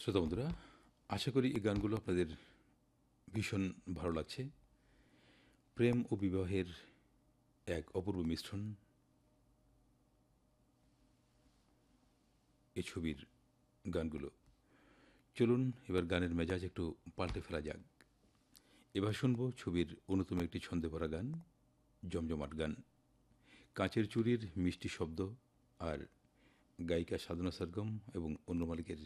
শ্রোতা বন্ধুরা, আশা করি এই গানগুলো আপনাদের ভীষণ ভালো লাগছে। প্রেম ও বিবাহের এক অপূর্ব মিশ্রণ এই ছবির গানগুলো। চলুন এবার গানের মেজাজ একটু পাল্টে ফেলা যাক। এবার শুনব ছবির অন্যতম একটি ছন্দে ভরা গান, জমজমাট গান। কাঁচের চুড়ির মিষ্টি শব্দ আর গায়িকা সাধনা সরগম এবং অন্য মালিকের